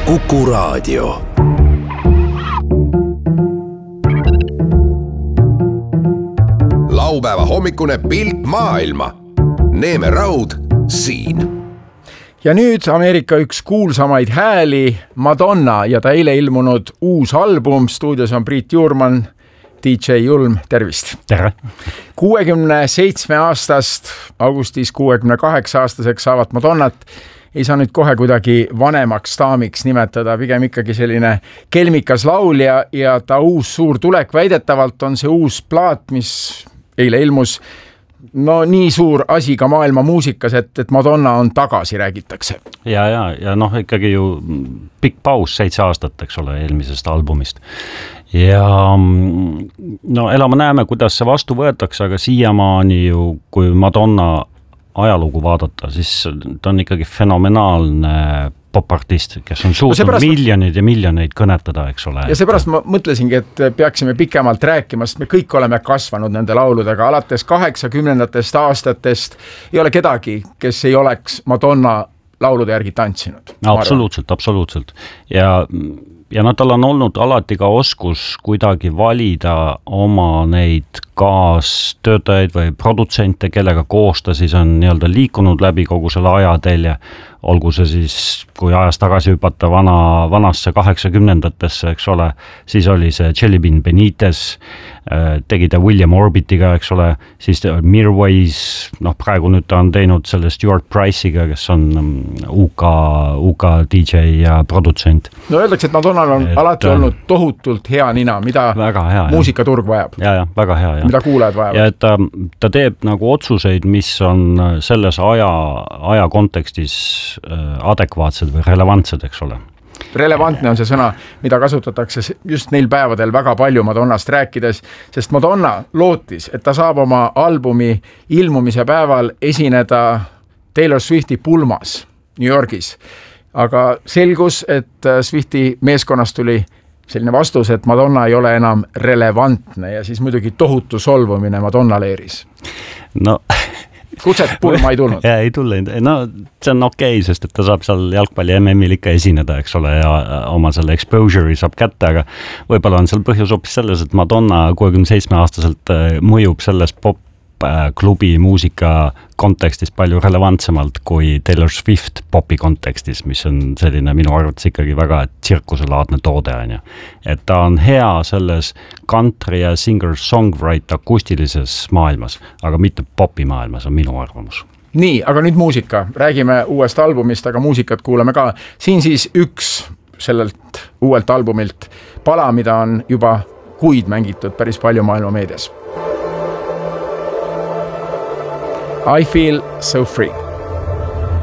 Kuku Raadio. Laupäeva hommikune pilt maailma. Neeme Raud siin. Ja nüüd Ameerika üks kuulsamaid hääli, Madonna, ja ta eile ilmunud uus album. Stuudios on Priit Juurman, DJ Julm, tervist. Tere. 67 aastast, augustis 68 aastaseks saavat Madonnat ei saa nüüd kohe kuidagi vanemaks daamiks nimetada, pigem ikkagi selline kelmikas laulja ja ta uus suur tulek väidetavalt on see uus plaat, mis eile ilmus. No nii suur asi ka maailma muusikas, et Madonna on tagasi, räägitakse. Ja noh, ikkagi ju pikk paus 7 aastat, eks ole, eelmisest albumist. Ja no elame näeme, kuidas see vastu võetakse, aga siiamaani ju, kui Madonna ajalugu vaadata, siis ta on ikkagi fenomenaalne popartist, kes on suutnud miljoneid ja miljoneid kõnetada, eks ole. Ja seepärast ma mõtlesingi, et peaksime pikemalt rääkima, sest me kõik oleme kasvanud nende lauludega. Alates 80-ndatest aastatest ei ole kedagi, kes ei oleks Madonna laulude järgi tantsinud. Absoluutselt. Ja tal on olnud alati ka oskus kuidagi valida oma neid kaastöötajaid või produtsente, kellega koos ta siis on nii-öelda liikunud läbi kogu selle ajatelje. Olgu see siis, kui ajas tagasi hüpata vanasse 80-ndatesse, eks ole, siis oli see Jelly Bean Benitez, tegi ta William Orbitiga, eks ole, siis Mirwais, praegu nüüd ta on teinud selle Stuart Price'iga, kes on UK DJ ja produtsent. No öeldakse, et Madonnal on alati olnud tohutult hea nina, mida muusikaturg vajab. Ja, väga hea. Mida kuulajad vajavad. Ja et ta teeb nagu otsuseid, mis on selles aja kontekstis adekvaatsed või relevantsed, eks ole. Relevantne on see sõna, mida kasutatakse just neil päevadel väga palju Madonnast rääkides, sest Madonna lootis, et ta saab oma albumi ilmumise päeval esineda Taylor Swifti pulmas New Yorgis. Aga selgus, et Swifti meeskonnast tuli selline vastus, et Madonna ei ole enam relevantne ja siis muidugi tohutu solvumine Madonna leeris. No kutset pulma ei tulnud. Ei tulnud. No see on okei, sest et ta saab seal jalgpalli MM-il ikka esineda, eks ole, ja oma selle exposure'i saab kätte, aga võib-olla on seal põhjus hoopis selles, et Madonna 67-aastaselt mõjub selles pop-klubi muusika kontekstis palju relevantsemalt kui Taylor Swift popi kontekstis, mis on selline minu arvates ikkagi väga tsirkuselaadne toode. Et ta on hea selles country ja singer-songwriter akustilises maailmas, aga mitte popi maailmas, on minu arvamus. Nii, aga nüüd muusika. Räägime uuest albumist, aga muusikat kuuleme ka. Siin siis üks sellelt uuelt albumilt pala, mida on juba kuid mängitud päris palju maailma meedias. I feel so free.